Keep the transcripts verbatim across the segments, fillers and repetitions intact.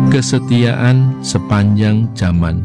Kesetiaan sepanjang zaman.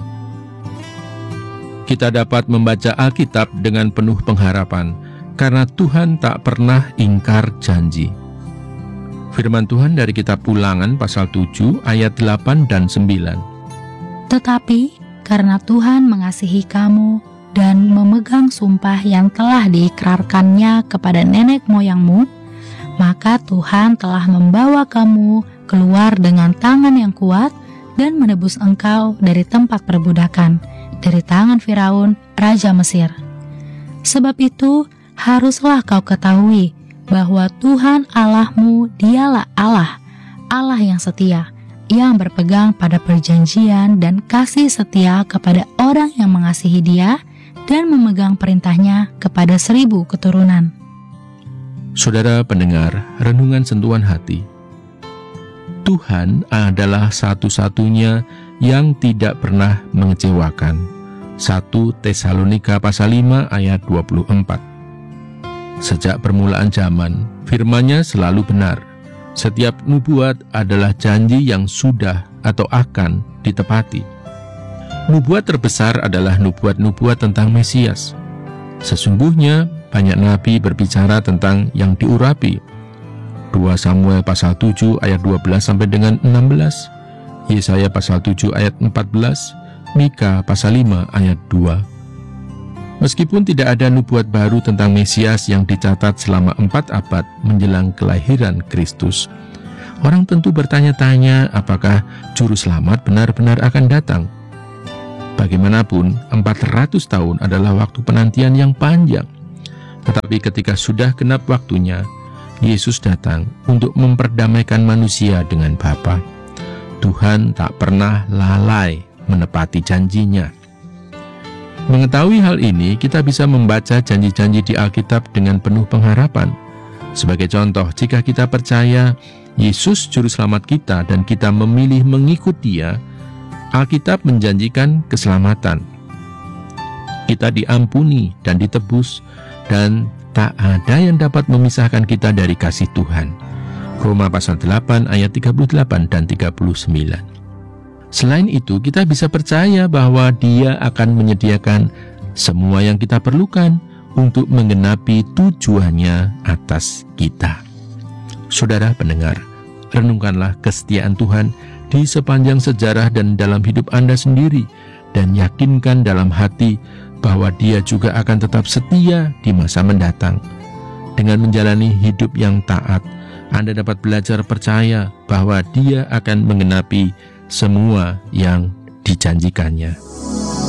Kita dapat membaca Alkitab dengan penuh pengharapan, karena Tuhan tak pernah ingkar janji. Firman Tuhan dari kitab Ulangan pasal tujuh ayat delapan dan sembilan. Tetapi karena Tuhan mengasihi kamu dan memegang sumpah yang telah diikrarkannya kepada nenek moyangmu, maka Tuhan telah membawa kamu keluar dengan tangan yang kuat dan menebus engkau dari tempat perbudakan, dari tangan Firaun, Raja Mesir. Sebab itu, haruslah kau ketahui bahwa Tuhan Allahmu dialah Allah, Allah yang setia, yang berpegang pada perjanjian dan kasih setia kepada orang yang mengasihi Dia dan memegang perintahnya kepada seribu keturunan. Saudara pendengar, renungan sentuhan hati. Tuhan adalah satu-satunya yang tidak pernah mengecewakan. satu Tesalonika pasal lima ayat dua puluh empat. Sejak permulaan zaman, firman-Nya selalu benar. Setiap nubuat adalah janji yang sudah atau akan ditepati. Nubuat terbesar adalah nubuat-nubuat tentang Mesias. Sesungguhnya banyak nabi berbicara tentang yang diurapi. dua Samuel pasal tujuh ayat dua belas sampai dengan enam belas, Yesaya pasal tujuh ayat empat belas, Mika pasal lima ayat dua. Meskipun tidak ada nubuat baru tentang Mesias yang dicatat selama empat abad menjelang kelahiran Kristus, orang tentu bertanya-tanya apakah juru selamat benar-benar akan datang. Bagaimanapun, empat ratus tahun adalah waktu penantian yang panjang. Tetapi ketika sudah genap waktunya, Yesus datang untuk memperdamaikan manusia dengan Bapa. Tuhan tak pernah lalai menepati janjinya. Mengetahui hal ini, kita bisa membaca janji-janji di Alkitab dengan penuh pengharapan. Sebagai contoh, jika kita percaya Yesus Juru Selamat kita dan kita memilih mengikut Dia, Alkitab menjanjikan keselamatan. Kita diampuni dan ditebus, dan tak ada yang dapat memisahkan kita dari kasih Tuhan. Roma pasal delapan ayat tiga puluh delapan dan tiga puluh sembilan. Selain itu, kita bisa percaya bahwa Dia akan menyediakan semua yang kita perlukan untuk menggenapi tujuannya atas kita. Saudara pendengar, renungkanlah kesetiaan Tuhan di sepanjang sejarah dan dalam hidup Anda sendiri, dan yakinkan dalam hati bahwa Dia juga akan tetap setia di masa mendatang. Dengan menjalani hidup yang taat, Anda dapat belajar percaya bahwa Dia akan menggenapi semua yang dijanjikannya.